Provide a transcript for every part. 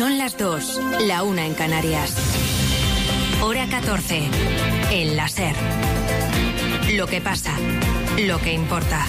Son las 2, la 1 en Canarias. Hora 14, en la SER. Lo que pasa, lo que importa.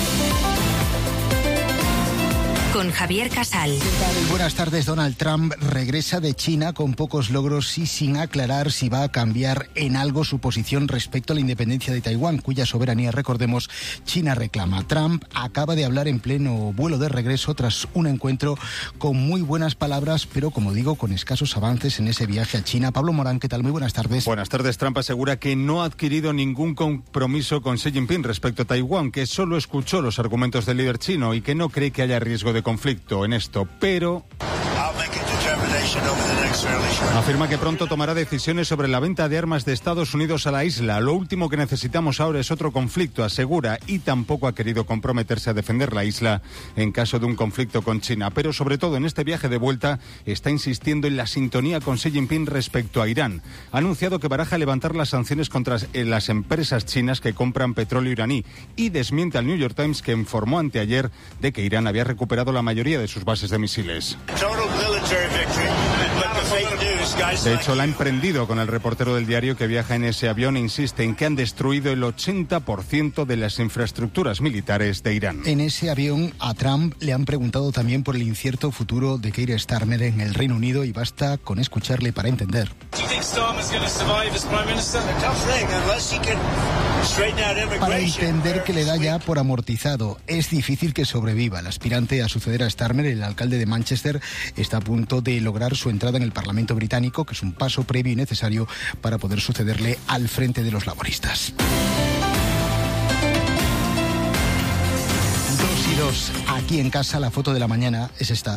Con Javier Casal. Buenas tardes. Donald Trump regresa de China con pocos logros y sin aclarar si va a cambiar en algo su posición respecto a la independencia de Taiwán, cuya soberanía, recordemos, China reclama. Trump acaba de hablar en pleno vuelo de regreso tras un encuentro con muy buenas palabras, pero, como digo, con escasos avances en ese viaje a China. Pablo Morán, ¿qué tal? Muy buenas tardes. Buenas tardes. Trump asegura que no ha adquirido ningún compromiso con Xi Jinping respecto a Taiwán, que solo escuchó los argumentos del líder chino y que no cree que haya riesgo de conflicto en esto, pero afirma que pronto tomará decisiones sobre la venta de armas de Estados Unidos a la isla. Lo último que necesitamos ahora es otro conflicto, asegura, y tampoco ha querido comprometerse a defender la isla en caso de un conflicto con China. Pero sobre todo en este viaje de vuelta está insistiendo en la sintonía con Xi Jinping respecto a Irán. Ha anunciado que baraja levantar las sanciones contra las empresas chinas que compran petróleo iraní y desmiente al New York Times, que informó anteayer de que Irán había recuperado la mayoría de sus bases de misiles. De hecho, la ha emprendido con el reportero del diario que viaja en ese avión e insiste en que han destruido el 80% de las infraestructuras militares de Irán. En ese avión a Trump le han preguntado también por el incierto futuro de Keir Starmer en el Reino Unido y basta con escucharle para entender. Para entender que le da ya por amortizado. Es difícil que sobreviva. El aspirante a suceder a Starmer, el alcalde de Manchester, está a punto de lograr su entrada en el Parlamento británico, que es un paso previo y necesario para poder sucederle al frente de los laboristas. 2 aquí en casa. La foto de la mañana es esta.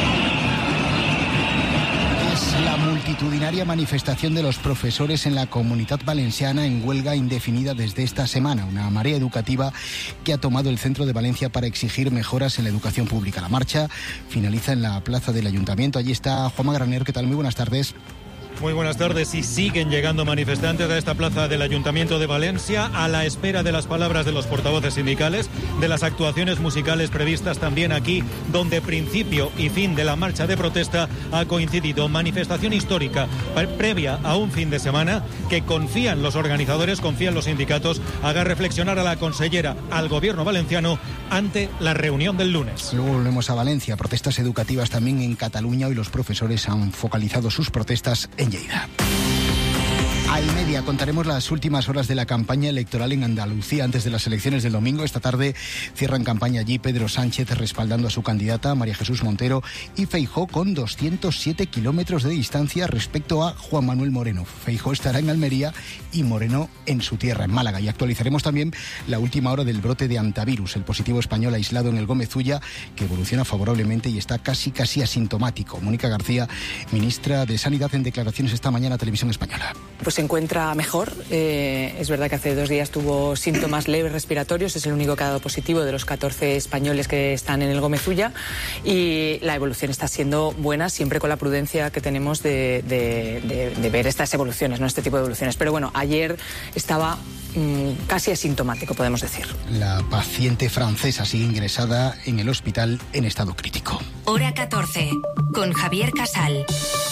La multitudinaria manifestación de los profesores en la Comunitat Valenciana en huelga indefinida desde esta semana. Una marea educativa que ha tomado el centro de Valencia para exigir mejoras en la educación pública. La marcha finaliza en la plaza del Ayuntamiento. Allí está Juanma Graner. ¿Qué tal? Muy buenas tardes. Muy buenas tardes. Y siguen llegando manifestantes a esta plaza del Ayuntamiento de Valencia a la espera de las palabras de los portavoces sindicales, de las actuaciones musicales previstas también aquí, donde principio y fin de la marcha de protesta ha coincidido. Manifestación histórica previa a un fin de semana que confían los organizadores, confían los sindicatos, haga reflexionar a la consellera, al gobierno valenciano ante la reunión del lunes. Luego volvemos a Valencia. Protestas educativas también en Cataluña. Hoy los profesores han focalizado sus protestas en Lleida. A y media contaremos las últimas horas de la campaña electoral en Andalucía antes de las elecciones del domingo. Esta tarde cierran campaña allí Pedro Sánchez respaldando a su candidata María Jesús Montero y Feijóo con 207 kilómetros de distancia respecto a Juan Manuel Moreno. Feijóo estará en Almería y Moreno en su tierra, en Málaga. Y actualizaremos también la última hora del brote de antivirus, el positivo español aislado en el Gómez Ulla, que evoluciona favorablemente y está casi asintomático. Mónica García, ministra de Sanidad, en declaraciones esta mañana a Televisión Española. Pues se encuentra mejor. Es verdad que hace 2 días tuvo síntomas leves respiratorios. Es el único que ha dado positivo de los 14 españoles que están en el Gómez Ulla. Y la evolución está siendo buena, siempre con la prudencia que tenemos de ver estas evoluciones, no este tipo de evoluciones. Pero bueno, ayer estaba casi asintomático, podemos decir. La paciente francesa sigue ingresada en el hospital en estado crítico. Hora 14, con Javier Casal.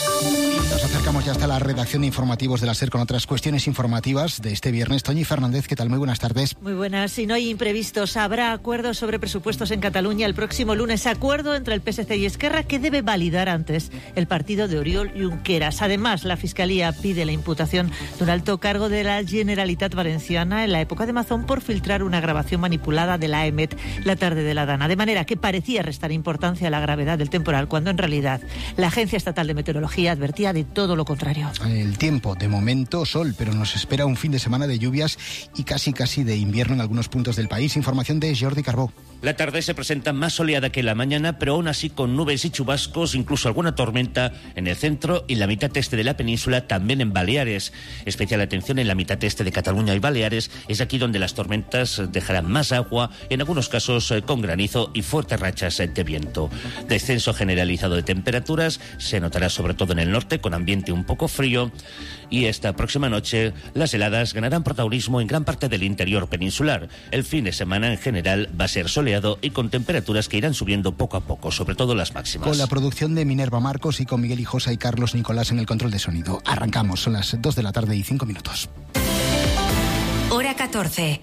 Y nos acercamos ya hasta la redacción de informativos de la SER con otras cuestiones informativas de este viernes. Toñi Fernández, ¿qué tal? Muy buenas tardes. Muy buenas. Si no hay imprevistos, habrá acuerdos sobre presupuestos en Cataluña el próximo lunes. Acuerdo entre el PSC y Esquerra que debe validar antes el partido de Oriol Junqueras. Además, la Fiscalía pide la imputación de un alto cargo de la Generalitat Valenciana en la época de Mazón por filtrar una grabación manipulada de la EMET la tarde de la Dana. De manera que parecía restar importancia a la gravedad del temporal, cuando en realidad la Agencia Estatal de Meteorología advertía de todo lo contrario. El tiempo, de momento sol, pero nos espera un fin de semana de lluvias y casi de invierno en algunos puntos del país. Información de Jordi Carbó. La tarde se presenta más soleada que la mañana, pero aún así con nubes y chubascos, incluso alguna tormenta en el centro y la mitad este de la península, también en Baleares. Especial atención en la mitad este de Cataluña y Baleares, es aquí donde las tormentas dejarán más agua, en algunos casos con granizo y fuertes rachas de viento. Descenso generalizado de temperaturas, se notará sobre todo en el norte, con ambiente un poco frío, y esta próxima noche las heladas ganarán protagonismo en gran parte del interior peninsular. El fin de semana en general va a ser soleado soleado y con temperaturas que irán subiendo poco a poco, sobre todo las máximas. Con la producción de Minerva Marcos y con Miguel Hijosa y Carlos Nicolás en el control de sonido. Arrancamos, son las 2 de la tarde y 5 minutos. Hora 14.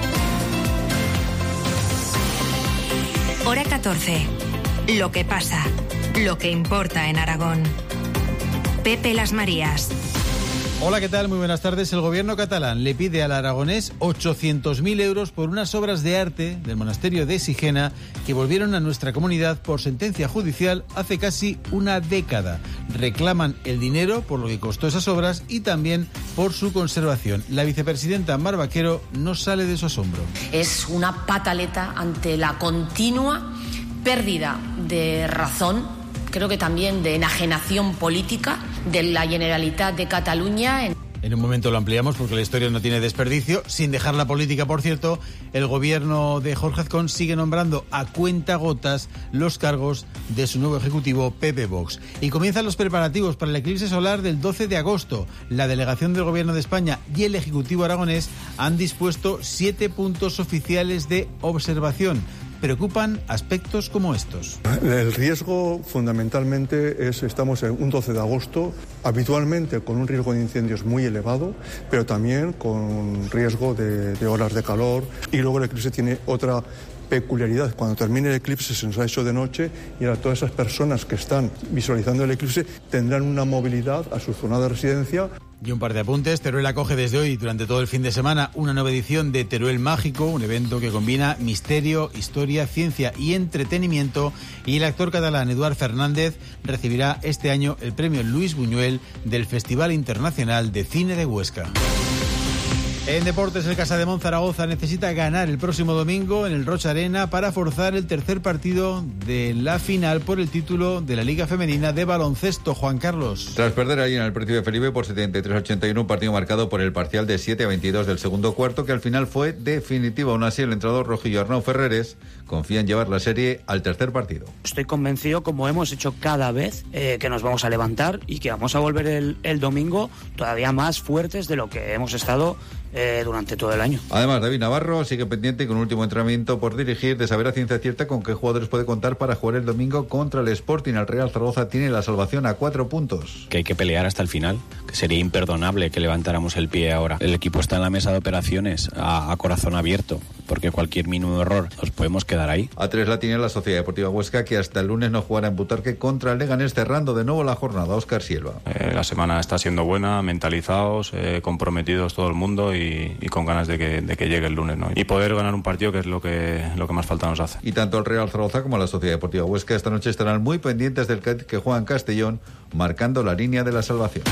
Hora 14. Lo que pasa, lo que importa en Aragón. Pepe Las Marías. Hola, ¿qué tal? Muy buenas tardes. El gobierno catalán le pide al aragonés 800.000 euros por unas obras de arte del monasterio de Sigena que volvieron a nuestra comunidad por sentencia judicial hace casi una década. Reclaman el dinero por lo que costó esas obras y también por su conservación. La vicepresidenta Mar Vaquero no sale de su asombro. Es una pataleta ante la continua pérdida de razón, creo que también de enajenación política de la Generalitat de Cataluña. En un momento lo ampliamos porque la historia no tiene desperdicio. Sin dejar la política, por cierto, el gobierno de Jorge Azcón sigue nombrando a cuentagotas los cargos de su nuevo ejecutivo PP Vox. Y comienzan los preparativos para el eclipse solar del 12 de agosto. La delegación del Gobierno de España y el Ejecutivo aragonés han dispuesto 7 puntos oficiales de observación. Preocupan aspectos como estos. El riesgo fundamentalmente estamos en un 12 de agosto, habitualmente con un riesgo de incendios muy elevado, pero también con riesgo de olas de calor. Y luego el eclipse tiene otra peculiaridad. Cuando termine el eclipse se nos ha hecho de noche y ahora todas esas personas que están visualizando el eclipse tendrán una movilidad a su zona de residencia. Y un par de apuntes. Teruel acoge desde hoy, durante todo el fin de semana, una nueva edición de Teruel Mágico, un evento que combina misterio, historia, ciencia y entretenimiento. Y el actor catalán Eduard Fernández recibirá este año el premio Luis Buñuel del Festival Internacional de Cine de Huesca. En deportes, el Casademont Zaragoza necesita ganar el próximo domingo en el Rocha Arena para forzar el tercer partido de la final por el título de la Liga Femenina de Baloncesto. Juan Carlos. Tras perder allí en el Príncipe Felipe por 73-81, un partido marcado por el parcial de 7-22 del segundo cuarto, que al final fue definitivo. Aún así, el entrenador rojillo Arnau Ferreres confía en llevar la serie al tercer partido. Estoy convencido, como hemos hecho cada vez, que nos vamos a levantar y que vamos a volver el domingo todavía más fuertes de lo que hemos estado durante todo el año. Además, David Navarro sigue pendiente y con un último entrenamiento por dirigir de saber a ciencia cierta con qué jugadores puede contar para jugar el domingo contra el Sporting. El Real Zaragoza tiene la salvación a 4 puntos. Que hay que pelear hasta el final, que sería imperdonable que levantáramos el pie ahora. El equipo está en la mesa de operaciones a corazón abierto, porque cualquier mínimo error nos podemos quedar ahí. A 3 la tiene la Sociedad Deportiva Huesca, que hasta el lunes no jugará en Butarque contra el Leganés, cerrando de nuevo la jornada. Óscar Silva. La semana está siendo buena, mentalizados, comprometidos todo el mundo y con ganas de que llegue el lunes, ¿no? Y poder ganar un partido, que es lo que más falta nos hace. Y tanto el Real Zaragoza como la Sociedad Deportiva Huesca esta noche estarán muy pendientes del Cádiz, que juega en Castellón, marcando la línea de la salvación.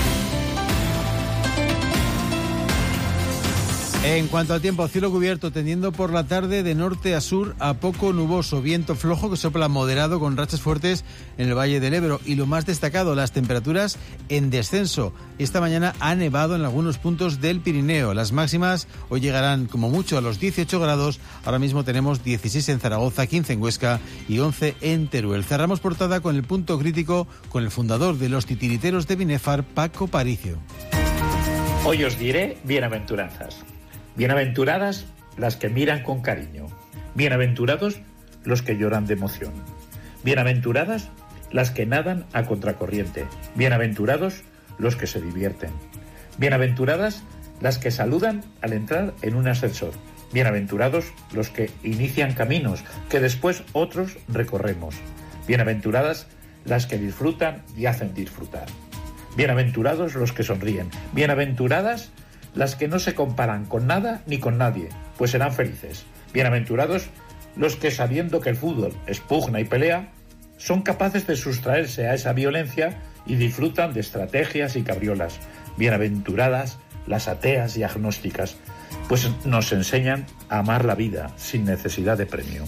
En cuanto al tiempo, cielo cubierto, tendiendo por la tarde de norte a sur a poco nuboso, viento flojo que sopla moderado con rachas fuertes en el Valle del Ebro. Y lo más destacado, las temperaturas en descenso. Esta mañana ha nevado en algunos puntos del Pirineo. Las máximas hoy llegarán como mucho a los 18 grados. Ahora mismo tenemos 16 en Zaragoza, 15 en Huesca y 11 en Teruel. Cerramos portada con el punto crítico con el fundador de los titiriteros de Binefar, Paco Paricio. Hoy os diré bienaventuranzas. Bienaventuradas las que miran con cariño. Bienaventurados los que lloran de emoción. Bienaventuradas las que nadan a contracorriente. Bienaventurados los que se divierten. Bienaventuradas las que saludan al entrar en un ascensor. Bienaventurados los que inician caminos que después otros recorremos. Bienaventuradas las que disfrutan y hacen disfrutar. Bienaventurados los que sonríen. Bienaventuradas las que no se comparan con nada ni con nadie, pues serán felices. Bienaventurados los que, sabiendo que el fútbol es pugna y pelea, son capaces de sustraerse a esa violencia y disfrutan de estrategias y cabriolas. Bienaventuradas las ateas y agnósticas, pues nos enseñan a amar la vida sin necesidad de premio.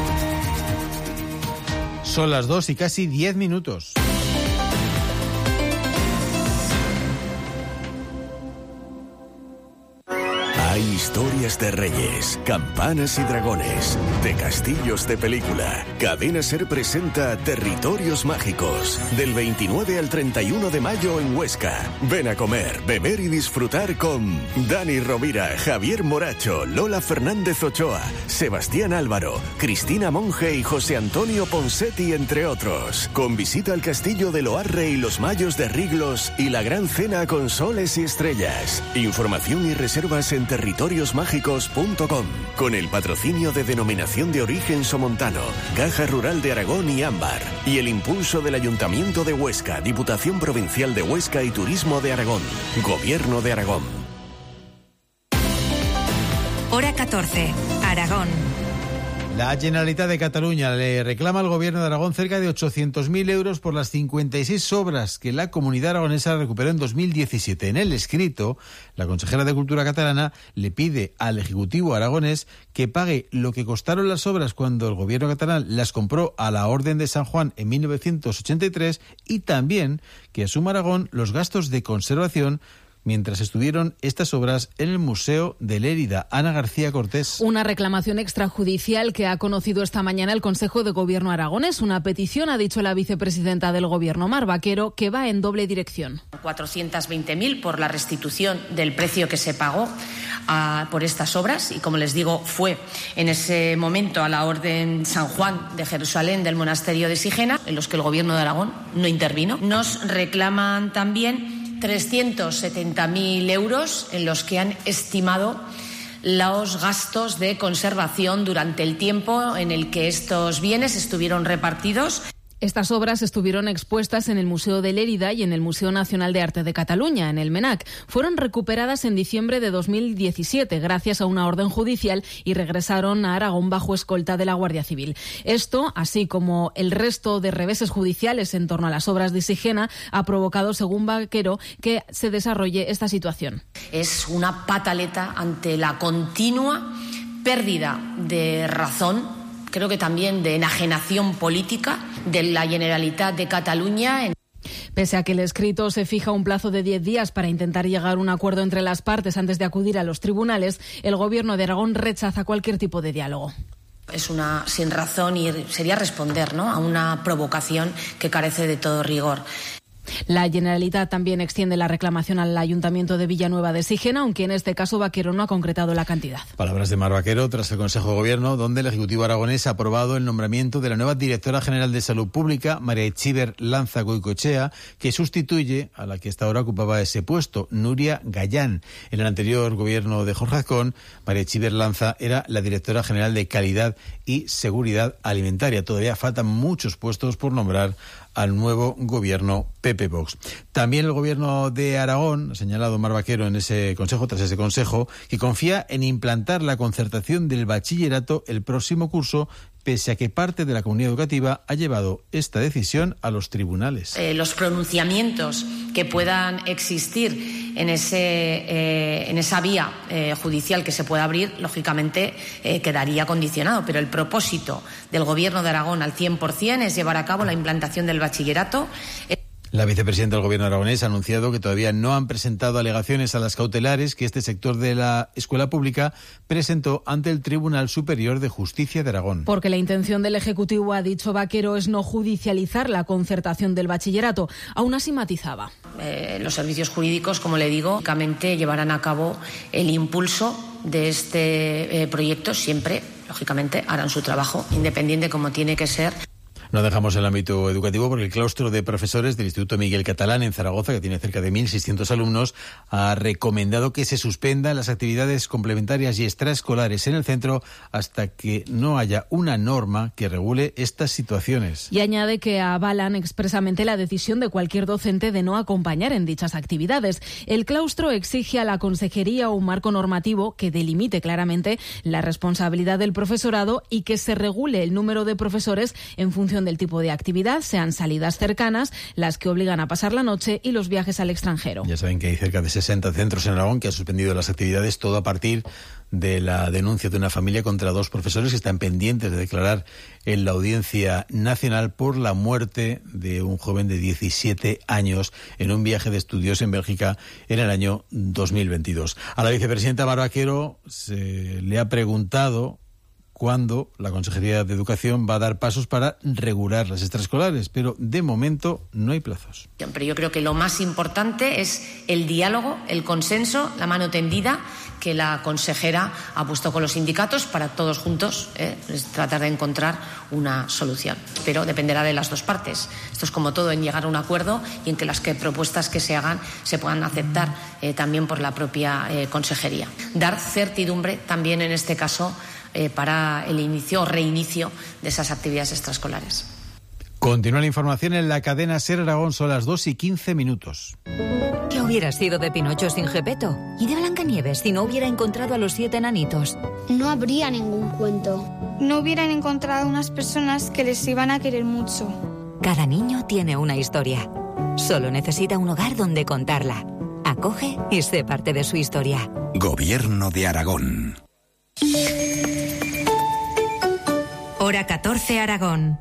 Son las 2 y casi 10 minutos. Hay historias de reyes, campanas y dragones, de castillos de película. Cadena SER presenta Territorios Mágicos, del 29 al 31 de mayo en Huesca. Ven a comer, beber y disfrutar con Dani Rovira, Javier Moracho, Lola Fernández Ochoa, Sebastián Álvaro, Cristina Monge y José Antonio Ponsetti, entre otros. Con visita al castillo de Loarre y los Mayos de Riglos y la gran cena con soles y estrellas. Información y reservas en territoriosmágicos.com. Con el patrocinio de Denominación de Origen Somontano, Caja Rural de Aragón y Ámbar. Y el impulso del Ayuntamiento de Huesca, Diputación Provincial de Huesca y Turismo de Aragón. Gobierno de Aragón. Hora 14, Aragón. La Generalitat de Cataluña le reclama al Gobierno de Aragón cerca de 800.000 euros por las 56 obras que la comunidad aragonesa recuperó en 2017. En el escrito, la consejera de Cultura catalana le pide al Ejecutivo aragonés que pague lo que costaron las obras cuando el Gobierno catalán las compró a la Orden de San Juan en 1983 y también que asuma Aragón los gastos de conservación mientras estuvieron estas obras en el Museo de Lérida. Ana García Cortés. Una reclamación extrajudicial que ha conocido esta mañana el Consejo de Gobierno aragonés. Una petición, ha dicho la vicepresidenta del Gobierno, Mar Vaquero, que va en doble dirección. 420.000 por la restitución del precio que se pagó por estas obras y, como les digo, fue en ese momento a la Orden San Juan de Jerusalén del Monasterio de Sigena, en los que el Gobierno de Aragón no intervino. Nos reclaman también 370.000 euros en los que han estimado los gastos de conservación durante el tiempo en el que estos bienes estuvieron repartidos. Estas obras estuvieron expuestas en el Museo de Lérida y en el Museo Nacional de Arte de Cataluña, en el MENAC. Fueron recuperadas en diciembre de 2017 gracias a una orden judicial y regresaron a Aragón bajo escolta de la Guardia Civil. Esto, así como el resto de reveses judiciales en torno a las obras de Sigena, ha provocado, según Vaquero, que se desarrolle esta situación. Es una pataleta ante la continua pérdida de razón, creo que también de enajenación política de la Generalitat de Cataluña. Pese a que el escrito se fija un plazo de 10 días para intentar llegar a un acuerdo entre las partes antes de acudir a los tribunales, el Gobierno de Aragón rechaza cualquier tipo de diálogo. Es una sinrazón y sería responder, ¿no?, a una provocación que carece de todo rigor. La Generalitat también extiende la reclamación al Ayuntamiento de Villanueva de Sigena, aunque en este caso Vaquero no ha concretado la cantidad. Palabras de Mar Vaquero tras el Consejo de Gobierno, donde el Ejecutivo aragonés ha aprobado el nombramiento de la nueva Directora General de Salud Pública, María Etxíber Lanza Goicoechea, que sustituye a la que hasta ahora ocupaba ese puesto, Nuria Gallán. En el anterior gobierno de Jorge Azcón, María Etxíber Lanza era la Directora General de Calidad y Seguridad Alimentaria. Todavía faltan muchos puestos por nombrar al nuevo gobierno PP Vox. También el gobierno de Aragón, ha señalado Mar Vaquero en ese consejo, tras ese consejo, que confía en implantar la concertación del bachillerato el próximo curso, pese a que parte de la comunidad educativa ha llevado esta decisión a los tribunales. Los pronunciamientos que puedan existir en esa vía judicial que se pueda abrir, lógicamente quedaría condicionado, pero el propósito del Gobierno de Aragón al 100% es llevar a cabo la implantación del bachillerato. La vicepresidenta del Gobierno aragonés ha anunciado que todavía no han presentado alegaciones a las cautelares que este sector de la escuela pública presentó ante el Tribunal Superior de Justicia de Aragón. Porque la intención del Ejecutivo, ha dicho Vaquero, es no judicializar la concertación del bachillerato. Aún así matizaba. Los servicios jurídicos, como le digo, únicamente llevarán a cabo el impulso de este proyecto. Siempre, lógicamente, harán su trabajo independiente como tiene que ser. No dejamos el ámbito educativo porque el claustro de profesores del Instituto Miguel Catalán en Zaragoza, que tiene cerca de 1.600 alumnos, ha recomendado que se suspendan las actividades complementarias y extraescolares en el centro hasta que no haya una norma que regule estas situaciones. Y añade que avalan expresamente la decisión de cualquier docente de no acompañar en dichas actividades. El claustro exige a la Consejería un marco normativo que delimite claramente la responsabilidad del profesorado y que se regule el número de profesores en función función del tipo de actividad, sean salidas cercanas, las que obligan a pasar la noche y los viajes al extranjero. Ya saben que hay cerca de 60 centros en Aragón que han suspendido las actividades, todo a partir de la denuncia de una familia contra 2 profesores que están pendientes de declarar en la Audiencia Nacional por la muerte de un joven de 17 años en un viaje de estudios en Bélgica en el año 2022. A la vicepresidenta Mar Vaquero se le ha preguntado cuándo la Consejería de Educación va a dar pasos para regular las extraescolares, pero de momento no hay plazos. Pero yo creo que lo más importante es el diálogo, el consenso, la mano tendida que la consejera ha puesto con los sindicatos para todos juntos tratar de encontrar una solución. Pero dependerá de las 2 partes. Esto es como todo, en llegar a un acuerdo y en que las propuestas que se hagan se puedan aceptar también por la propia consejería. Dar certidumbre también en este caso para el inicio o reinicio de esas actividades extraescolares. Continúa la información en la cadena SER Aragón, son las 2:15. ¿Qué hubiera sido de Pinocho sin Gepetto? ¿Y de Blancanieves si no hubiera encontrado a los 7 enanitos? No habría ningún cuento. No hubieran encontrado unas personas que les iban a querer mucho. Cada niño tiene una historia. Solo necesita un hogar donde contarla. Acoge y sé parte de su historia. Gobierno de Aragón. Hora 14 Aragón.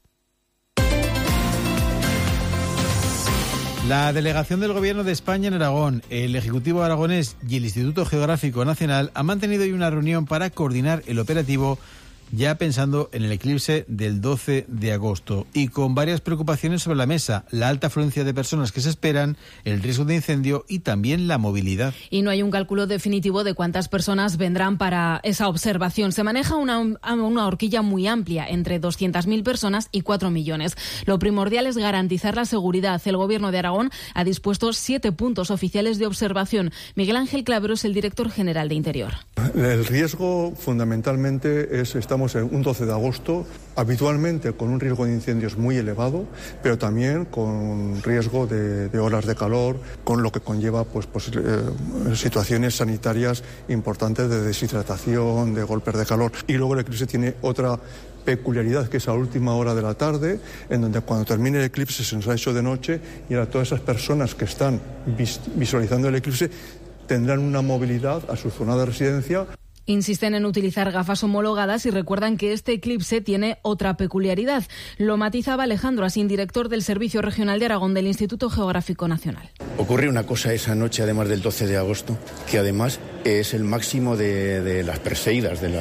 La delegación del Gobierno de España en Aragón, el Ejecutivo aragonés y el Instituto Geográfico Nacional han mantenido hoy una reunión para coordinar el operativo, ya pensando en el eclipse del 12 de agosto y con varias preocupaciones sobre la mesa: la alta afluencia de personas que se esperan, el riesgo de incendio y también la movilidad. Y no hay un cálculo definitivo de cuántas personas vendrán para esa observación. Se maneja una horquilla muy amplia, entre 200.000 personas y 4 millones. Lo primordial es garantizar la seguridad. El Gobierno de Aragón ha dispuesto 7 puntos oficiales de observación. Miguel Ángel Clavero es el director general de Interior. El riesgo fundamentalmente estamos en un 12 de agosto, habitualmente con un riesgo de incendios muy elevado, pero también con riesgo de olas de calor, con lo que conlleva situaciones sanitarias importantes de deshidratación, de golpes de calor. Y luego el eclipse tiene otra peculiaridad, que es a última hora de la tarde, en donde cuando termine el eclipse se nos ha hecho de noche y ahora todas esas personas que están visualizando el eclipse tendrán una movilidad a su zona de residencia. Insisten en utilizar gafas homologadas y recuerdan que este eclipse tiene otra peculiaridad. Lo matizaba Alejandro Asín, director del Servicio Regional de Aragón del Instituto Geográfico Nacional. Ocurre una cosa esa noche, además del 12 de agosto, que además es el máximo de las perseidas, de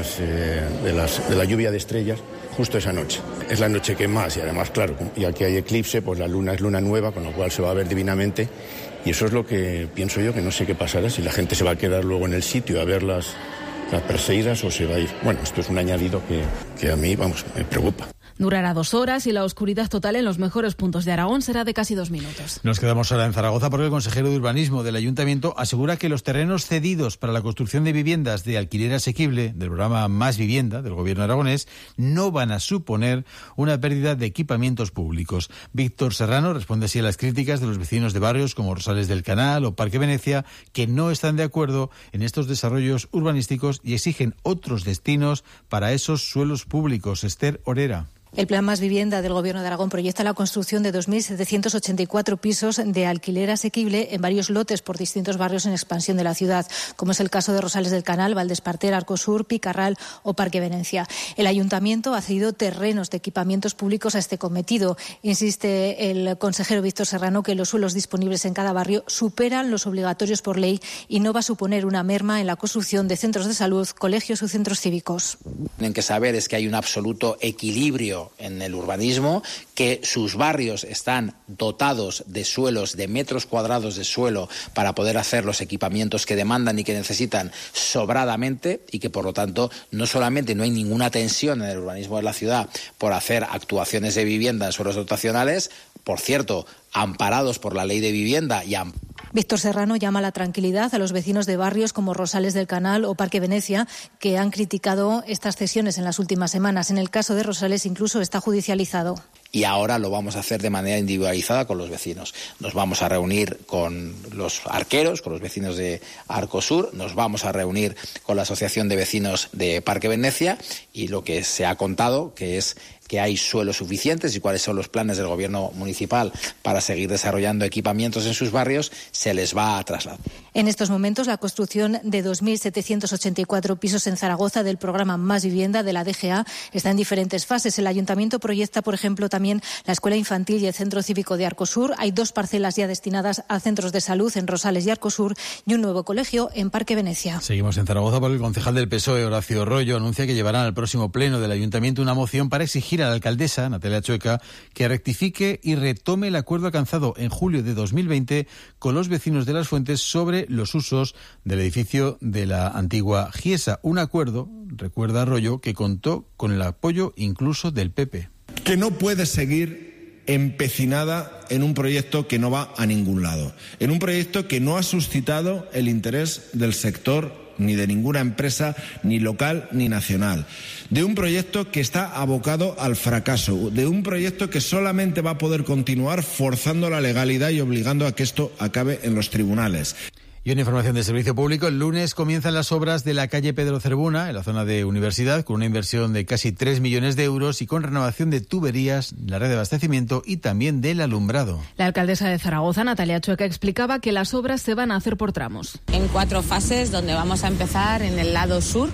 la lluvia de estrellas, justo esa noche. Es la noche que más, y además, claro, ya que hay eclipse, pues la luna es luna nueva, con lo cual se va a ver divinamente. Y eso es lo que pienso yo, que no sé qué pasará, si la gente se va a quedar luego en el sitio a ver las perseidas o se va a ir. Bueno, esto es un añadido que a mí, me preocupa. Durará 2 horas y la oscuridad total en los mejores puntos de Aragón será de casi 2 minutos. Nos quedamos ahora en Zaragoza porque el consejero de Urbanismo del Ayuntamiento asegura que los terrenos cedidos para la construcción de viviendas de alquiler asequible del programa Más Vivienda del Gobierno aragonés no van a suponer una pérdida de equipamientos públicos. Víctor Serrano responde así a las críticas de los vecinos de barrios como Rosales del Canal o Parque Venecia, que no están de acuerdo en estos desarrollos urbanísticos y exigen otros destinos para esos suelos públicos. Esther Orera. El Plan Más Vivienda del Gobierno de Aragón proyecta la construcción de 2.784 pisos de alquiler asequible en varios lotes por distintos barrios en expansión de la ciudad, como es el caso de Rosales del Canal, Valdesparter, Arcosur, Picarral o Parque Venecia. El Ayuntamiento ha cedido terrenos de equipamientos públicos a este cometido. Insiste el consejero Víctor Serrano que los suelos disponibles en cada barrio superan los obligatorios por ley y no va a suponer una merma en la construcción de centros de salud, colegios o centros cívicos. Tienen que saber es que hay un absoluto equilibrio en el urbanismo, que sus barrios están dotados de suelos, de metros cuadrados de suelo para poder hacer los equipamientos que demandan y que necesitan sobradamente, y que por lo tanto no solamente no hay ninguna tensión en el urbanismo de la ciudad por hacer actuaciones de vivienda en suelos dotacionales, por cierto, amparados por la ley de vivienda y Víctor Serrano llama a la tranquilidad a los vecinos de barrios como Rosales del Canal o Parque Venecia, que han criticado estas cesiones en las últimas semanas. En el caso de Rosales incluso está judicializado. y ahora lo vamos a hacer de manera individualizada con los vecinos. Nos vamos a reunir con los arqueros, con los vecinos de Arcosur, nos vamos a reunir con la Asociación de Vecinos de Parque Venecia, y lo que se ha contado que es que hay suelos suficientes y cuáles son los planes del gobierno municipal para seguir desarrollando equipamientos en sus barrios, se les va a trasladar. En estos momentos, la construcción de 2.784 pisos en Zaragoza del programa Más Vivienda de la DGA está en diferentes fases. El Ayuntamiento proyecta, por ejemplo, también la Escuela Infantil y el Centro Cívico de Arcosur. Hay 2 parcelas ya destinadas a centros de salud en Rosales y Arcosur y un nuevo colegio en Parque Venecia. Seguimos en Zaragoza porque el concejal del PSOE, Horacio Rollo, anuncia que llevarán al próximo pleno del Ayuntamiento una moción para exigir a la alcaldesa, Natalia Chueca, que rectifique y retome el acuerdo alcanzado en julio de 2020 con los vecinos de Las Fuentes sobre los usos del edificio de la antigua Giesa. Un acuerdo, recuerda Rollo, que contó con el apoyo incluso del PP. Que no puede seguir empecinada en un proyecto que no va a ningún lado, en un proyecto que no ha suscitado el interés del sector ni de ninguna empresa, ni local ni nacional, de un proyecto que está abocado al fracaso, de un proyecto que solamente va a poder continuar forzando la legalidad y obligando a que esto acabe en los tribunales. Y una información de servicio público. El lunes comienzan las obras de la calle Pedro Cervuna, en la zona de Universidad, con una inversión de casi 3 millones de euros y con renovación de tuberías, la red de abastecimiento y también del alumbrado. La alcaldesa de Zaragoza, Natalia Chueca, explicaba que las obras se van a hacer por tramos. En 4 fases, donde vamos a empezar en el lado sur,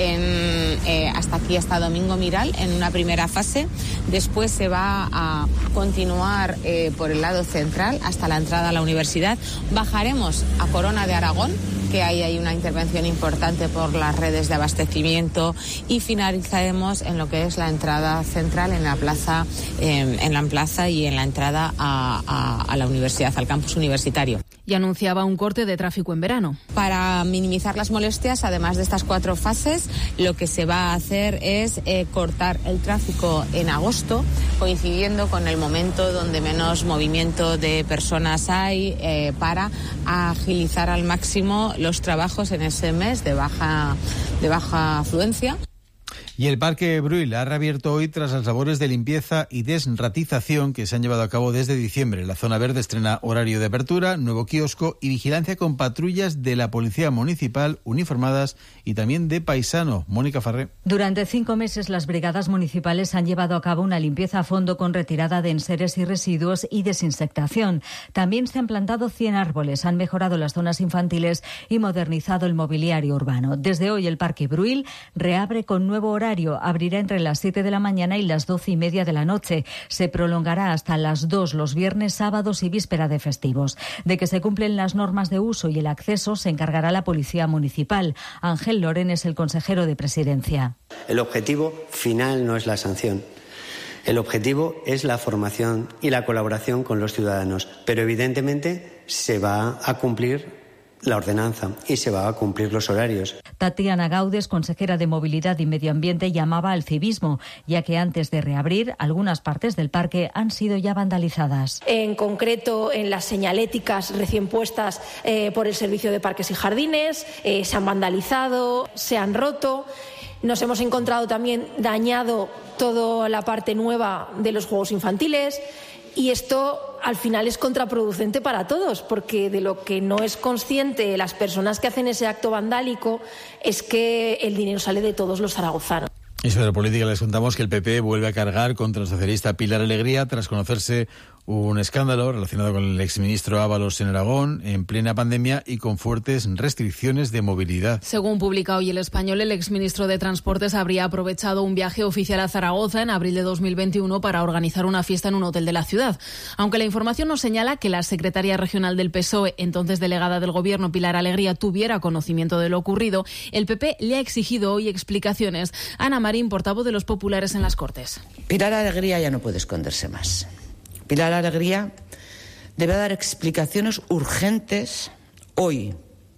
hasta aquí, hasta Domingo Miral, en una primera fase. Después se va a continuar por el lado central hasta la entrada a la universidad. Bajaremos a Corona de Aragón, que ahí hay una intervención importante por las redes de abastecimiento, y finalizaremos en lo que es la entrada central en la plaza y en la entrada a la universidad, al campus universitario. Y anunciaba un corte de tráfico en verano. Para minimizar las molestias, además de estas 4 fases, lo que se va a hacer es cortar el tráfico en agosto, coincidiendo con el momento donde menos movimiento de personas hay, para agilizar al máximo los trabajos en ese mes de baja afluencia. Y el Parque Bruil ha reabierto hoy tras las labores de limpieza y desratización que se han llevado a cabo desde diciembre. La zona verde estrena horario de apertura, nuevo kiosco y vigilancia con patrullas de la Policía Municipal uniformadas y también de paisano. Mónica Farré. Durante 5 meses las brigadas municipales han llevado a cabo una limpieza a fondo con retirada de enseres y residuos y desinsectación. También se han plantado 100 árboles, han mejorado las zonas infantiles y modernizado el mobiliario urbano. Desde hoy el Parque Bruil reabre con nuevo horario. Abrirá entre las 7 de la mañana y las 12:30 de la noche. Se prolongará hasta las 2 los viernes, sábados y víspera de festivos. De que se cumplen las normas de uso y el acceso se encargará la Policía Municipal. Ángel Loren es el consejero de Presidencia. El objetivo final no es la sanción. El objetivo es la formación y la colaboración con los ciudadanos. Pero evidentemente se va a cumplir la ordenanza y se va a cumplir los horarios. Tatiana Gaudes, consejera de Movilidad y Medio Ambiente, llamaba al civismo, ya que antes de reabrir, algunas partes del parque han sido ya vandalizadas. En concreto, en las señaléticas recién puestas por el Servicio de Parques y Jardines, se han vandalizado, se han roto. Nos hemos encontrado también dañado toda la parte nueva de los juegos infantiles. Y esto al final es contraproducente para todos, porque de lo que no es consciente las personas que hacen ese acto vandálico es que el dinero sale de todos los zaragozanos. Y sobre política les contamos que el PP vuelve a cargar contra el socialista Pilar Alegría tras conocerse un escándalo relacionado con el exministro Ábalos en Aragón en plena pandemia y con fuertes restricciones de movilidad. Según publica hoy El Español, el exministro de Transportes habría aprovechado un viaje oficial a Zaragoza en abril de 2021 para organizar una fiesta en un hotel de la ciudad. Aunque la información no señala que la secretaria regional del PSOE, entonces delegada del Gobierno, Pilar Alegría, tuviera conocimiento de lo ocurrido, el PP le ha exigido hoy explicaciones. Ana Marín, portavoz de los populares en las Cortes. Pilar Alegría ya no puede esconderse más. Pilar Alegría debe dar explicaciones urgentes hoy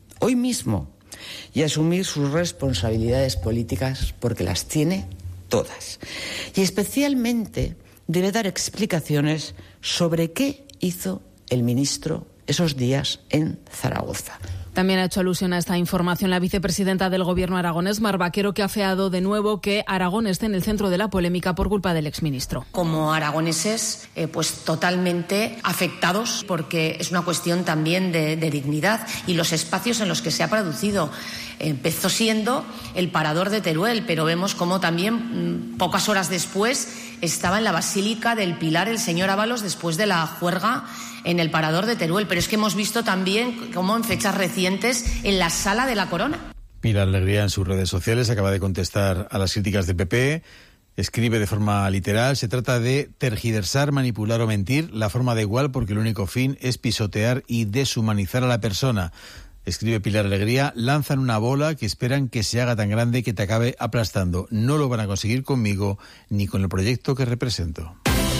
mismo, y asumir sus responsabilidades políticas porque las tiene todas. Y especialmente debe dar explicaciones sobre qué hizo el ministro esos días en Zaragoza. También ha hecho alusión a esta información la vicepresidenta del Gobierno aragonés, Mar Vaquero, que ha afeado de nuevo que Aragón esté en el centro de la polémica por culpa del exministro. Como aragoneses, pues totalmente afectados, porque es una cuestión también de dignidad y los espacios en los que se ha producido. Empezó siendo el parador de Teruel, pero vemos cómo también pocas horas después estaba en la Basílica del Pilar el señor Ábalos después de la juerga en el parador de Teruel. Pero es que hemos visto también cómo en fechas recientes en la Sala de la Corona. Pilar Alegría en sus redes sociales acaba de contestar a las críticas de PP. Escribe de forma literal: se trata de tergiversar, manipular o mentir, la forma da igual porque el único fin es pisotear y deshumanizar a la persona. Escribe Pilar Alegría: lanzan una bola que esperan que se haga tan grande que te acabe aplastando. No lo van a conseguir conmigo ni con el proyecto que represento.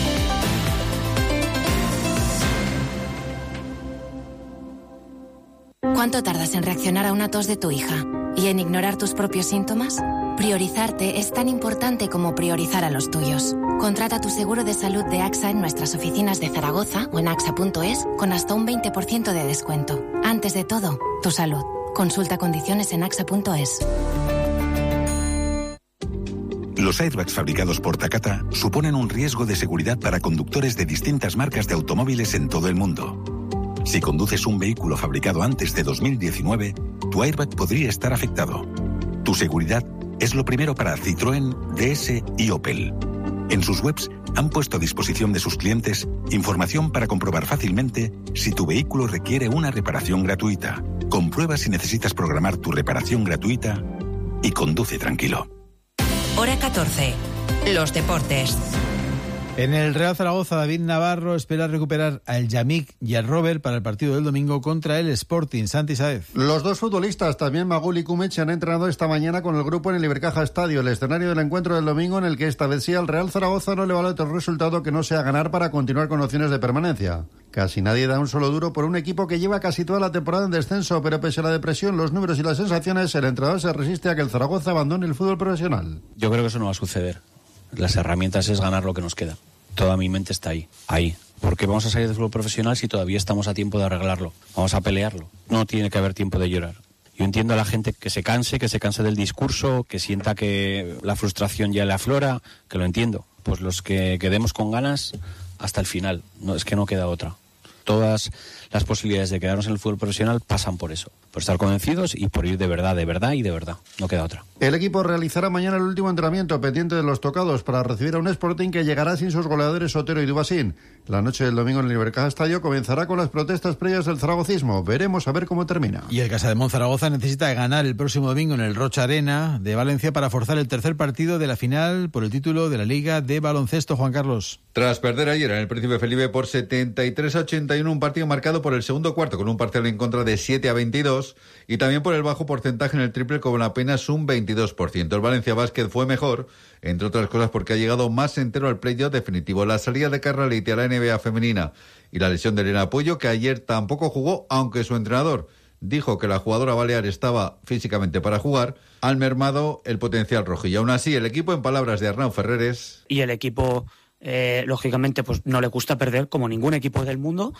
¿Cuánto tardas en reaccionar a una tos de tu hija y en ignorar tus propios síntomas? Priorizarte es tan importante como priorizar a los tuyos. Contrata tu seguro de salud de AXA en nuestras oficinas de Zaragoza o en axa.es con hasta un 20% de descuento. Antes de todo, tu salud. Consulta condiciones en axa.es. Los airbags fabricados por Takata suponen un riesgo de seguridad para conductores de distintas marcas de automóviles en todo el mundo. Si conduces un vehículo fabricado antes de 2019, tu airbag podría estar afectado. Tu seguridad es lo primero para Citroën, DS y Opel. En sus webs han puesto a disposición de sus clientes información para comprobar fácilmente si tu vehículo requiere una reparación gratuita. Comprueba si necesitas programar tu reparación gratuita y conduce tranquilo. Hora 14. Los deportes. En el Real Zaragoza, David Navarro espera recuperar a El Yamik y al Robert para el partido del domingo contra el Sporting. Santi Sáez. Los dos futbolistas, también Magul y Kumech, han entrenado esta mañana con el grupo en el Ibercaja Estadio, el escenario del encuentro del domingo, en el que esta vez sí al Real Zaragoza no le vale otro resultado que no sea ganar para continuar con opciones de permanencia. Casi nadie da un solo duro por un equipo que lleva casi toda la temporada en descenso, pero pese a la depresión, los números y las sensaciones, el entrenador se resiste a que el Zaragoza abandone el fútbol profesional. Yo creo que eso no va a suceder. Las herramientas es ganar lo que nos queda. Toda mi mente está ahí. ¿Por qué vamos a salir del fútbol profesional si todavía estamos a tiempo de arreglarlo? Vamos a pelearlo. No tiene que haber tiempo de llorar. Yo entiendo a la gente que se canse del discurso, que sienta que la frustración ya le aflora, que lo entiendo. Pues los que quedemos con ganas hasta el final. No, es que no queda otra. Todas las posibilidades de quedarnos en el fútbol profesional pasan por eso, por estar convencidos y por ir de verdad y de verdad. No queda otra. El equipo realizará mañana el último entrenamiento pendiente de los tocados para recibir a un Sporting que llegará sin sus goleadores Sotero y Dubasín. La noche del domingo en el Ibercaja Estadio comenzará con las protestas previas del zaragocismo. Veremos a ver cómo termina. Y el Casademont Zaragoza necesita ganar el próximo domingo en el Rocha Arena de Valencia para forzar el tercer partido de la final por el título de la Liga de Baloncesto. Juan Carlos. Tras perder ayer en el Príncipe Felipe por 73-81, un partido marcado por el segundo cuarto con un parcial en contra de 7-22 y también por el bajo porcentaje en el triple con apenas un 22%. El Valencia Basket fue mejor, entre otras cosas porque ha llegado más entero al playoff definitivo. La salida de Carraliti a la NBA femenina y la lesión de Elena Puello, que ayer tampoco jugó, aunque su entrenador dijo que la jugadora balear estaba físicamente para jugar, han mermado el potencial rojo. Y aún así, el equipo, en palabras de Arnau Ferreres... Y el equipo... lógicamente pues no le gusta perder, como ningún equipo del mundo,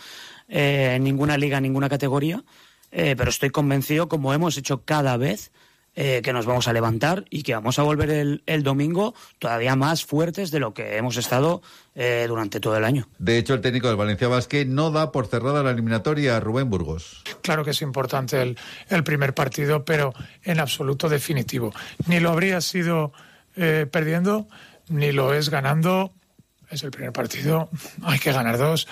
en ninguna liga, en ninguna categoría, pero estoy convencido, como hemos hecho cada vez, que nos vamos a levantar y que vamos a volver el domingo todavía más fuertes de lo que hemos estado durante todo el año. De hecho, el técnico del Valencia Basket no da por cerrada la eliminatoria a Rubén Burgos. Claro que es importante el primer partido, pero en absoluto definitivo. Ni lo habría sido perdiendo, ni lo es ganando. Es el primer partido, hay que ganar 2.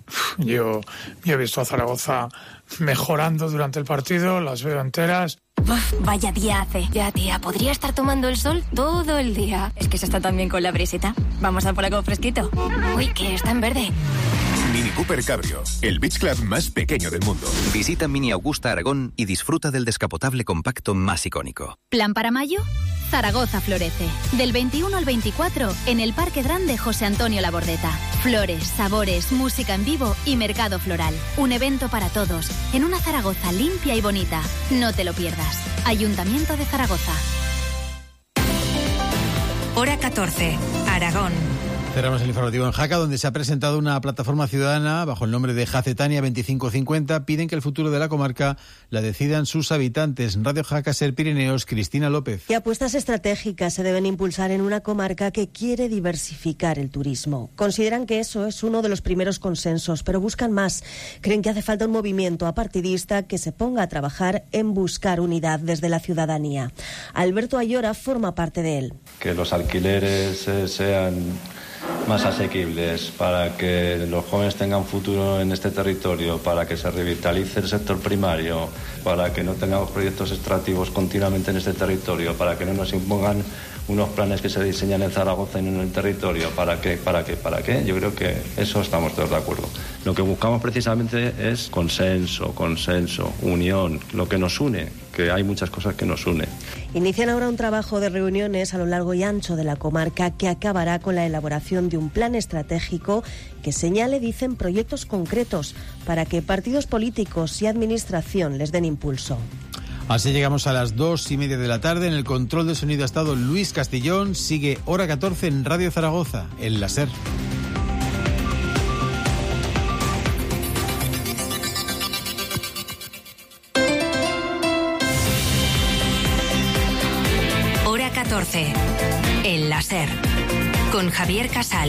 Yo he visto a Zaragoza mejorando durante el partido, las veo enteras. Uf, vaya día hace. Ya, tía, podría estar tomando el sol todo el día. Es que se está tan bien con la brisita. Vamos a por algo fresquito. Uy, que está en verde. Mini Cooper Cabrio, el beach club más pequeño del mundo. Visita Mini Augusta Aragón y disfruta del descapotable compacto más icónico. ¿Plan para mayo? Zaragoza florece. Del 21 al 24 en el Parque Grande José Antonio Labordeta. Flores, sabores, música en vivo y mercado floral. Un evento para todos, en una Zaragoza limpia y bonita. No te lo pierdas. Ayuntamiento de Zaragoza. Hora 14. Aragón. Cerramos el informativo en Jaca, donde se ha presentado una plataforma ciudadana bajo el nombre de Jacetania 2550. Piden que el futuro de la comarca la decidan sus habitantes. Radio Jaca, Ser Pirineos, Cristina López. Y apuestas estratégicas se deben impulsar en una comarca que quiere diversificar el turismo. Consideran que eso es uno de los primeros consensos, pero buscan más. Creen que hace falta un movimiento apartidista que se ponga a trabajar en buscar unidad desde la ciudadanía. Alberto Ayora forma parte de él. Que los alquileres sean más asequibles, para que los jóvenes tengan futuro en este territorio, para que se revitalice el sector primario, para que no tengamos proyectos extractivos continuamente en este territorio, para que no nos impongan unos planes que se diseñan en Zaragoza y no en el territorio. ¿Para qué? Yo creo que eso estamos todos de acuerdo. Lo que buscamos precisamente es consenso, unión, lo que nos une, que hay muchas cosas que nos unen. Inician ahora un trabajo de reuniones a lo largo y ancho de la comarca que acabará con la elaboración de un plan estratégico que señale, dicen, proyectos concretos para que partidos políticos y administración les den impulso. Así llegamos a las 2:30 de la tarde. En el control de sonido ha estado Luis Castillón. Sigue Hora 14 en Radio Zaragoza, en la SER. Hora 14 en la SER, con Javier Casal.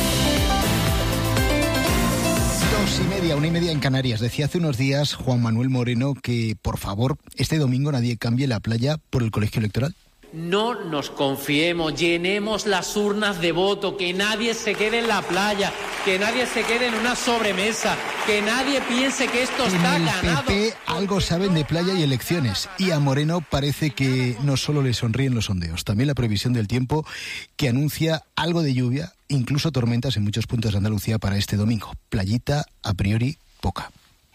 2:30, 1:30 en Canarias. Decía hace unos días Juan Manuel Moreno que, por favor, este domingo nadie cambie la playa por el colegio electoral. No nos confiemos, llenemos las urnas de voto, que nadie se quede en la playa, que nadie se quede en una sobremesa, que nadie piense que esto está ganado. En el PP algo saben de playa y elecciones, y a Moreno parece que no solo le sonríen los sondeos, también la previsión del tiempo, que anuncia algo de lluvia, incluso tormentas en muchos puntos de Andalucía para este domingo. Playita, a priori, poca.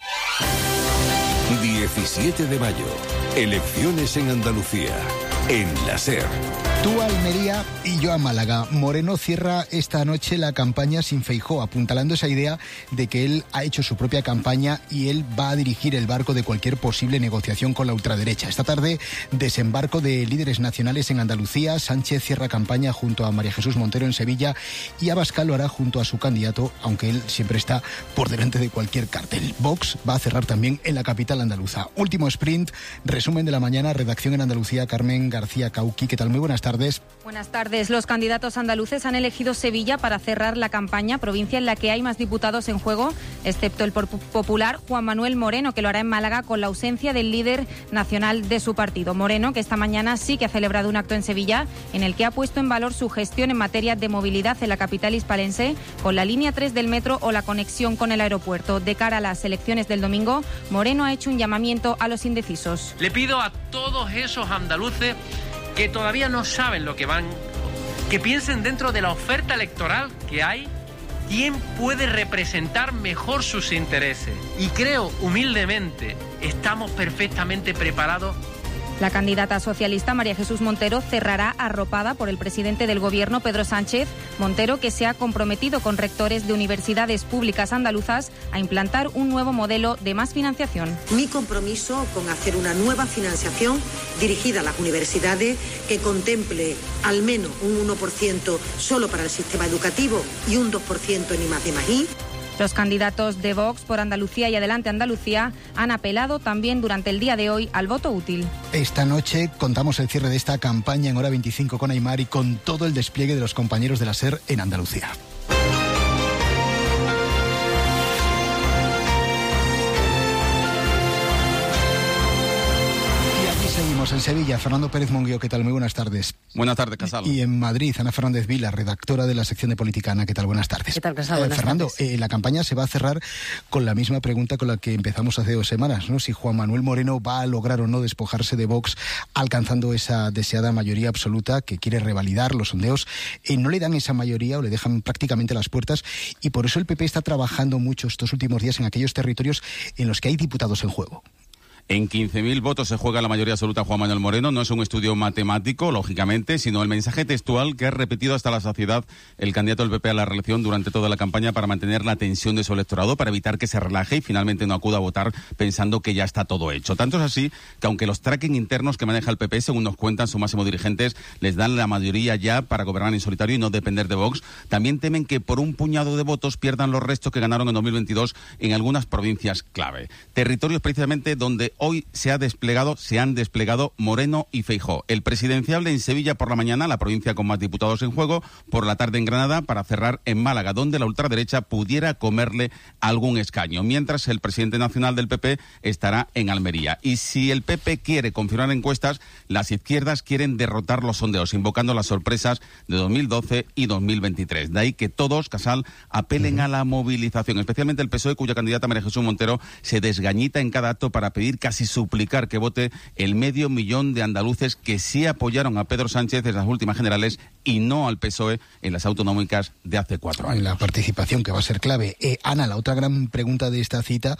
17 de mayo, elecciones en Andalucía, en la SER. Tú a Almería y yo a Málaga. Moreno cierra esta noche la campaña sin Feijóo, apuntalando esa idea de que él ha hecho su propia campaña y él va a dirigir el barco de cualquier posible negociación con la ultraderecha. Esta tarde, desembarco de líderes nacionales en Andalucía. Sánchez cierra campaña junto a María Jesús Montero en Sevilla y Abascal lo hará junto a su candidato, aunque él siempre está por delante de cualquier cartel. Vox va a cerrar también en la capital andaluza. Último sprint, resumen de la mañana, redacción en Andalucía, Carmen García Cauqui. ¿Qué tal? Muy buenas tardes. Buenas tardes. Los candidatos andaluces han elegido Sevilla para cerrar la campaña, provincia en la que hay más diputados en juego, excepto el popular Juan Manuel Moreno, que lo hará en Málaga con la ausencia del líder nacional de su partido. Moreno, que esta mañana sí que ha celebrado un acto en Sevilla en el que ha puesto en valor su gestión en materia de movilidad en la capital hispalense, con la línea 3 del metro o la conexión con el aeropuerto. De cara a las elecciones del domingo, Moreno ha hecho un llamamiento a los indecisos. Le pido a todos esos andaluces que todavía no saben lo que van, que piensen dentro de la oferta electoral que hay, quién puede representar mejor sus intereses. Y creo, humildemente, estamos perfectamente preparados. La candidata socialista María Jesús Montero cerrará arropada por el presidente del Gobierno, Pedro Sánchez. Montero, que se ha comprometido con rectores de universidades públicas andaluzas a implantar un nuevo modelo de más financiación. Mi compromiso con hacer una nueva financiación dirigida a las universidades que contemple al menos un 1% solo para el sistema educativo y un 2% en I+D+I. Los candidatos de Vox por Andalucía y Adelante Andalucía han apelado también durante el día de hoy al voto útil. Esta noche contamos el cierre de esta campaña en Hora 25 con Aymar y con todo el despliegue de los compañeros de la SER en Andalucía. Seguimos en Sevilla. Fernando Pérez Monguio, ¿qué tal? Muy buenas tardes. Buenas tardes, Casal. Y en Madrid, Ana Fernández Vila, redactora de la sección de Política. Ana, ¿qué tal? Buenas tardes. ¿Qué tal, Casal? Buenas Fernando, tardes. La campaña se va a cerrar con la misma pregunta con la que empezamos hace 2 semanas, ¿no? Si Juan Manuel Moreno va a lograr o no despojarse de Vox, alcanzando esa deseada mayoría absoluta que quiere revalidar los sondeos. No le dan esa mayoría o le dejan prácticamente las puertas, y por eso el PP está trabajando mucho estos últimos días en aquellos territorios en los que hay diputados en juego. En 15.000 votos se juega la mayoría absoluta Juan Manuel Moreno. No es un estudio matemático, lógicamente, sino el mensaje textual que ha repetido hasta la saciedad el candidato del PP a la reelección durante toda la campaña para mantener la tensión de su electorado, para evitar que se relaje y finalmente no acuda a votar pensando que ya está todo hecho. Tanto es así que aunque los tracking internos que maneja el PP, según nos cuentan sus máximos dirigentes, les dan la mayoría ya para gobernar en solitario y no depender de Vox, también temen que por un puñado de votos pierdan los restos que ganaron en 2022 en algunas provincias clave. Territorios precisamente donde hoy se han desplegado Moreno y Feijóo. El presidenciable en Sevilla por la mañana, la provincia con más diputados en juego, por la tarde en Granada, para cerrar en Málaga, donde la ultraderecha pudiera comerle algún escaño, mientras el presidente nacional del PP estará en Almería. Y si el PP quiere confirmar encuestas, las izquierdas quieren derrotar los sondeos, invocando las sorpresas de 2012 y 2023. De ahí que todos, Casal, apelen a la movilización, especialmente el PSOE, cuya candidata María Jesús Montero se desgañita en cada acto para pedir, casi suplicar, que vote el 500.000 de andaluces que sí apoyaron a Pedro Sánchez en las últimas generales y no al PSOE en las autonómicas de hace 4 años. La participación, que va a ser clave. Ana, la otra gran pregunta de esta cita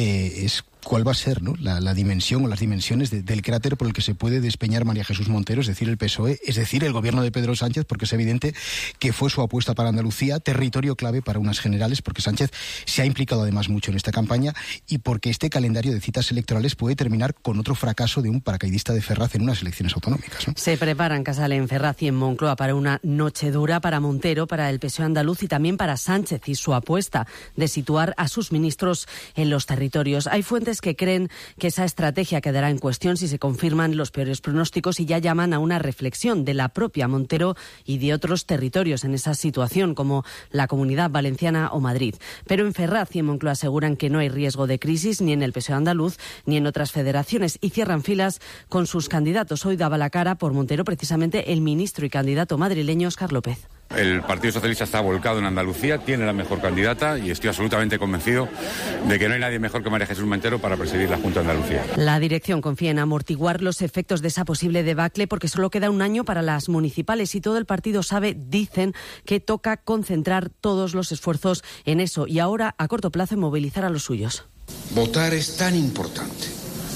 es cuál va a ser, ¿no?, la dimensión o las dimensiones del cráter por el que se puede despeñar María Jesús Montero, es decir, el PSOE, es decir, el gobierno de Pedro Sánchez, porque es evidente que fue su apuesta para Andalucía, territorio clave para unas generales, porque Sánchez se ha implicado además mucho en esta campaña y porque este calendario de citas electorales puede terminar con otro fracaso de un paracaidista de Ferraz en unas elecciones autonómicas, ¿no? Se preparan, Casal, en Ferraz y en Moncloa para una noche dura para Montero, para el PSOE andaluz y también para Sánchez y su apuesta de situar a sus ministros en los territorios. Hay fuentes que creen que esa estrategia quedará en cuestión si se confirman los peores pronósticos y ya llaman a una reflexión de la propia Montero y de otros territorios en esa situación, como la Comunidad Valenciana o Madrid. Pero en Ferraz y en Moncloa aseguran que no hay riesgo de crisis ni en el PSOE andaluz ni en otras federaciones y cierran filas con sus candidatos. Hoy daba la cara por Montero precisamente el ministro y candidato madrileño Óscar López. El Partido Socialista está volcado en Andalucía, tiene la mejor candidata y estoy absolutamente convencido de que no hay nadie mejor que María Jesús Montero para presidir la Junta de Andalucía. La dirección confía en amortiguar los efectos de esa posible debacle porque solo queda un año para las municipales y todo el partido sabe, dicen, que toca concentrar todos los esfuerzos en eso y ahora, a corto plazo, movilizar a los suyos. Votar es tan importante.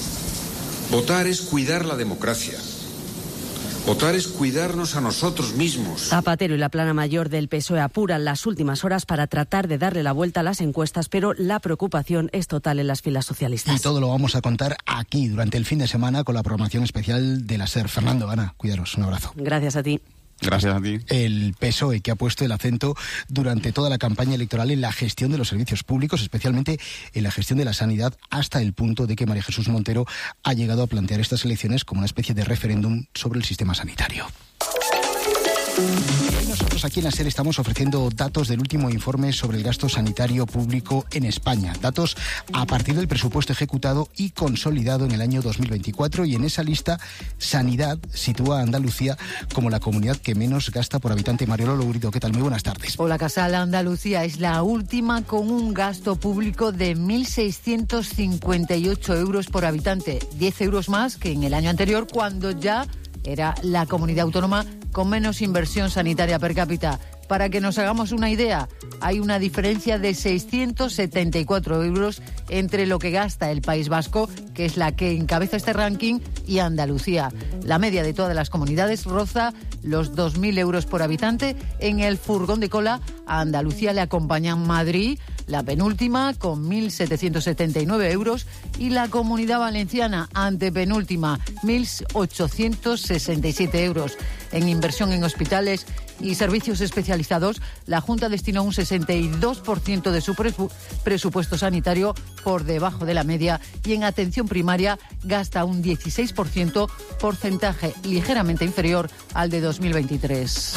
Votar es cuidar la democracia. Votar es cuidarnos a nosotros mismos. Zapatero y la plana mayor del PSOE apuran las últimas horas para tratar de darle la vuelta a las encuestas, pero la preocupación es total en las filas socialistas. Y todo lo vamos a contar aquí durante el fin de semana con la programación especial de la SER. Fernando, Ana, cuidaros, un abrazo. Gracias a ti. Gracias a ti. El PSOE, que ha puesto el acento durante toda la campaña electoral en la gestión de los servicios públicos, especialmente en la gestión de la sanidad, hasta el punto de que María Jesús Montero ha llegado a plantear estas elecciones como una especie de referéndum sobre el sistema sanitario. Y nosotros aquí en la SER estamos ofreciendo datos del último informe sobre el gasto sanitario público en España. Datos a partir del presupuesto ejecutado y consolidado en el año 2024. Y en esa lista, Sanidad sitúa a Andalucía como la comunidad que menos gasta por habitante. Mariolo Lourido, ¿qué tal? Muy buenas tardes. Hola, Casal. Andalucía es la última con un gasto público de 1.658 euros por habitante. 10 euros más que en el año anterior, cuando ya era la comunidad autónoma con menos inversión sanitaria per cápita. Para que nos hagamos una idea, hay una diferencia de 674 euros entre lo que gasta el País Vasco, que es la que encabeza este ranking, y Andalucía. La media de todas las comunidades roza los 2.000 euros por habitante. En el furgón de cola a Andalucía le acompañan Madrid, la penúltima, con 1.779 euros, y la Comunidad Valenciana, antepenúltima, 1.867 euros. En inversión en hospitales y servicios especializados, la Junta destinó un 62% de su presupuesto sanitario por debajo de la media, y en atención primaria gasta un 16%, porcentaje ligeramente inferior al de 2023.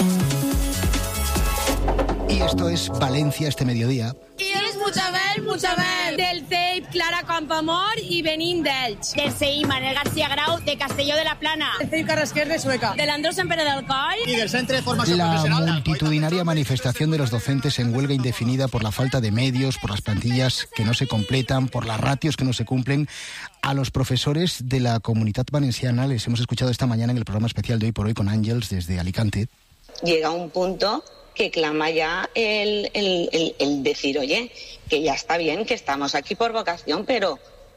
Y esto es Valencia este mediodía. I és Muchabel, del CEIP Clara Campoamor i venim d'Elx. Del CEIP Manel García Grau, de Castelló de la Plana. Del CEIP Carrasquer de Sueca. Del Andrés Empere del Coll. Y del Centre de Formación Profesional. La multitudinaria manifestación de los docentes en huelga indefinida por la falta de medios, por las plantillas que no se completan, por las ratios que no se cumplen. A los profesores de la Comunitat Valenciana les hemos escuchado esta mañana en el programa especial de Hoy por Hoy con Ángels desde Alicante. Llega un punto que clama ya el decir, oye, que ya está bien, que estamos aquí por vocación, pero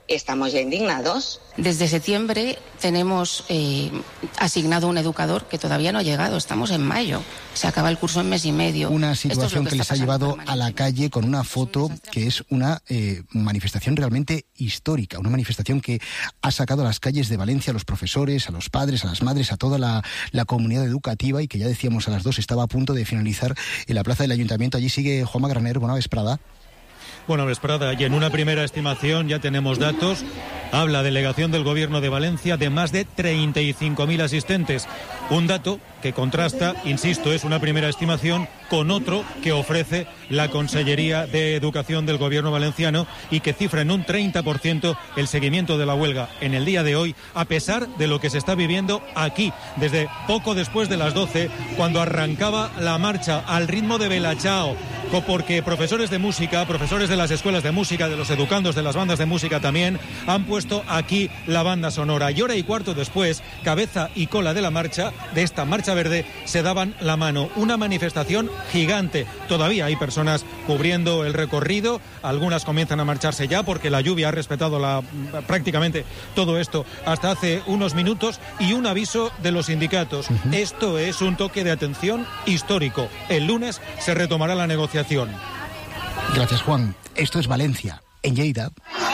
estamos ya indignados. Desde septiembre tenemos asignado un educador que todavía no ha llegado. Estamos en mayo. Se acaba el curso en mes y medio. Una situación que les ha llevado a la calle con una foto que es una manifestación realmente histórica. Una manifestación que ha sacado a las calles de Valencia a los profesores, a los padres, a las madres, a toda la comunidad educativa, y que ya decíamos a las 2 estaba a punto de finalizar en la plaza del Ayuntamiento. Allí sigue Juanma Graner. Buena vesprada. Buena vesprada, y en una primera estimación ya tenemos datos. Habla delegación del Gobierno de Valencia de más de 35.000 asistentes. Un dato que contrasta, insisto, es una primera estimación con otro que ofrece la Consellería de Educación del Gobierno valenciano y que cifra en un 30% el seguimiento de la huelga en el día de hoy, a pesar de lo que se está viviendo aquí, desde poco después de las 12, cuando arrancaba la marcha al ritmo de Bella Ciao, porque profesores de música, profesores de las escuelas de música, de los educandos de las bandas de música también, han puesto aquí la banda sonora. Y hora y cuarto después, cabeza y cola de la marcha, de esta marcha verde, se daban la mano. Una manifestación gigante. Todavía hay personas cubriendo el recorrido, algunas comienzan a marcharse ya porque la lluvia ha respetado prácticamente todo esto hasta hace unos minutos, y un aviso de los sindicatos. Esto es un toque de atención histórico. El lunes se retomará la negociación. Gracias, Juan. Esto es Valencia. En Lleida.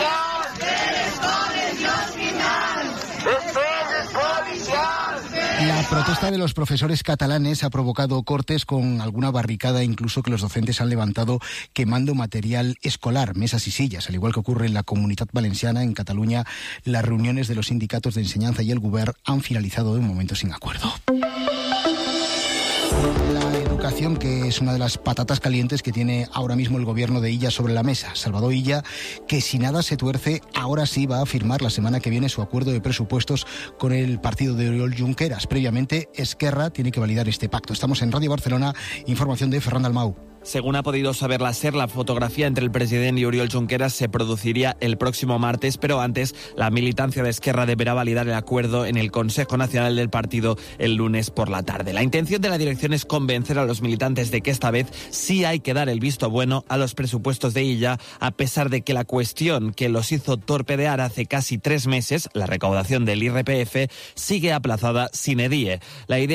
La protesta de los profesores catalanes ha provocado cortes con alguna barricada, incluso que los docentes han levantado quemando material escolar, mesas y sillas. Al igual que ocurre en la Comunitat Valenciana, en Cataluña, las reuniones de los sindicatos de enseñanza y el Govern han finalizado de momento sin acuerdo. La educación, que es una de las patatas calientes que tiene ahora mismo el gobierno de Illa sobre la mesa. Salvador Illa, que si nada se tuerce, ahora sí va a firmar la semana que viene su acuerdo de presupuestos con el partido de Oriol Junqueras. Previamente, Esquerra tiene que validar este pacto. Estamos en Radio Barcelona, información de Ferran Dalmau. Según ha podido saber la SER, la fotografía entre el presidente y Oriol Junqueras se produciría el próximo martes, pero antes la militancia de Esquerra deberá validar el acuerdo en el Consejo Nacional del partido el lunes por la tarde. La intención de la dirección es convencer a los militantes de que esta vez sí hay que dar el visto bueno a los presupuestos de Illa, a pesar de que la cuestión que los hizo torpedear hace casi 3 meses, la recaudación del IRPF, sigue aplazada sine die. La idea